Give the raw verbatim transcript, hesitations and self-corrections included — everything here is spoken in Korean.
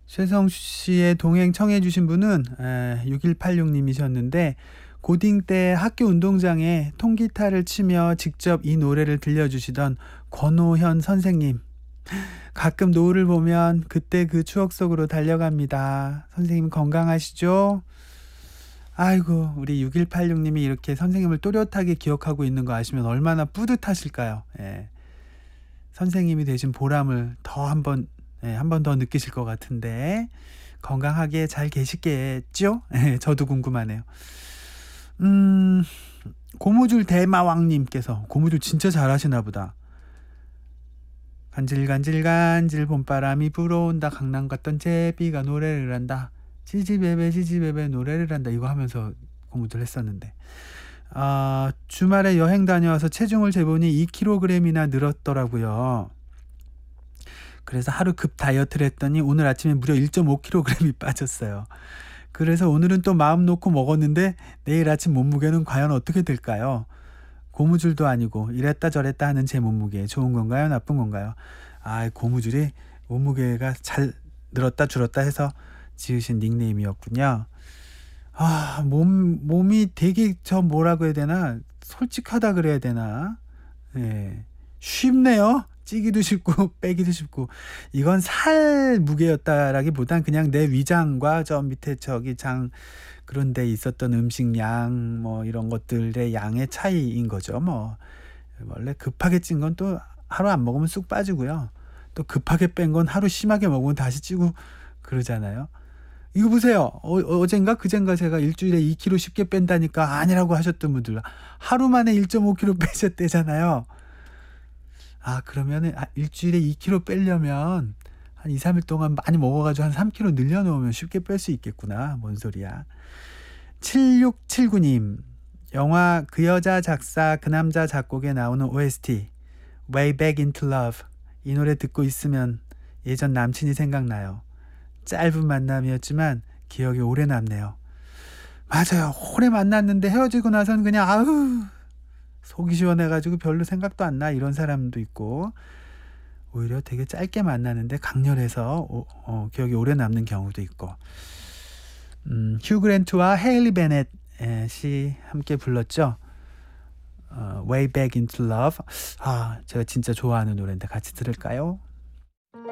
최성수 씨의 동행 청해 주신 분은 육일팔육 님이셨는데, 고딩 때 학교 운동장에 통기타를 치며 직접 이 노래를 들려주시던 권오현 선생님. 가끔 노을을 보면 그때 그 추억 속으로 달려갑니다. 선생님 건강하시죠? 아이고, 우리 육일팔육 님이 이렇게 선생님을 또렷하게 기억하고 있는 거 아시면 얼마나 뿌듯하실까요? 예. 선생님이 되신 보람을 더 한번 예, 한 번 더 느끼실 것 같은데, 건강하게 잘 계시겠죠? 예, 저도 궁금하네요. 음, 고무줄 대마왕님께서, 고무줄 진짜 잘하시나 보다. 간질간질간질 봄바람이 불어온다, 강남 갔던 제비가 노래를 한다, 지지배배 지지배배 노래를 한다, 이거 하면서 고무줄 했었는데, 아, 주말에 여행 다녀와서 체중을 재보니 이 킬로그램이나 늘었더라고요. 그래서 하루 급 다이어트를 했더니 오늘 아침에 무려 일 점 오 킬로그램이 빠졌어요. 그래서 오늘은 또 마음 놓고 먹었는데 내일 아침 몸무게는 과연 어떻게 될까요? 고무줄도 아니고 이랬다 저랬다 하는 제 몸무게, 좋은 건가요? 나쁜 건가요? 아, 고무줄이 몸무게가 잘 늘었다 줄었다 해서 지으신 닉네임이었군요. 아, 몸, 몸이 되게 저 뭐라고 해야 되나? 솔직하다 그래야 되나? 예. 쉽네요. 찌기도 쉽고 빼기도 쉽고. 이건 살 무게였다라기보단 그냥 내 위장과 저 밑에 저기 장 그런 데 있었던 음식 양 뭐 이런 것들의 양의 차이인 거죠. 뭐 원래 급하게 찐 건 또 하루 안 먹으면 쑥 빠지고요. 또 급하게 뺀 건 하루 심하게 먹으면 다시 찌고 그러잖아요. 이거 보세요. 어, 어젠가 그젠가 제가 일주일에 이 킬로그램 쉽게 뺀다니까 아니라고 하셨던 분들 하루 만에 일 점 오 킬로그램 빼셨대잖아요. 아, 그러면은 아, 일주일에 이 킬로그램 빼려면 한 이, 삼 일 동안 많이 먹어가지고 한 삼 킬로그램 늘려놓으면 쉽게 뺄 수 있겠구나. 뭔 소리야. 칠육칠구 님, 영화 그 여자 작사 그 남자 작곡에 나오는 오에스티 Way Back Into Love, 이 노래 듣고 있으면 예전 남친이 생각나요. 짧은 만남이었지만 기억이 오래 남네요. 맞아요. 오래 만났는데 헤어지고 나서는 그냥 아우 속이 시원해가지고 별로 생각도 안 나, 이런 사람도 있고, 오히려 되게 짧게 만나는데 강렬해서 오, 어, 기억이 오래 남는 경우도 있고. 음, 휴 그랜트와 헤일리 베넷이 함께 불렀죠. 어, Way Back Into Love. 아, 제가 진짜 좋아하는 노래인데 같이 들을까요?